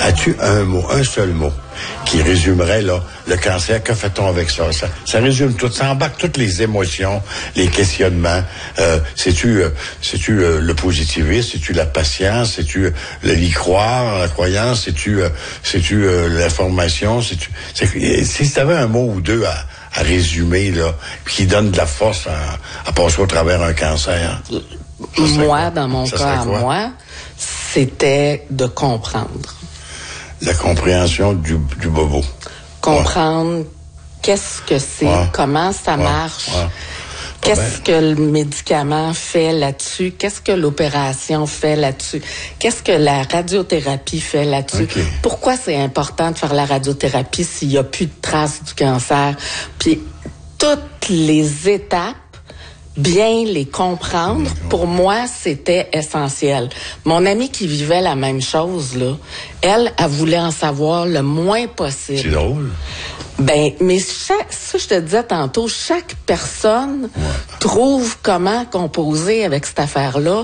As-tu un seul mot qui résumerait là le cancer? Que fait-on avec ça? Ça résume tout, ça embarque toutes les émotions, les questionnements. C'est-tu le positivisme? C'est-tu la patience? C'est-tu l'y croire, la croyance? C'est-tu l'information? Si tu avais un mot ou deux à résumer là, qui donne de la force à passer au travers un cancer. Moi, dans mon cas à moi, c'était de comprendre. La compréhension du bobo. Comprendre qu'est-ce que c'est, comment ça marche, qu'est-ce que le médicament fait là-dessus, qu'est-ce que l'opération fait là-dessus, qu'est-ce que la radiothérapie fait là-dessus, pourquoi c'est important de faire la radiothérapie s'il n'y a plus de traces du cancer, puis toutes les étapes, bien les comprendre, pour moi, c'était essentiel. Mon amie qui vivait la même chose, là, elle voulait en savoir le moins possible. C'est drôle. Mais ça, je te disais tantôt, chaque personne trouve comment composer avec cette affaire-là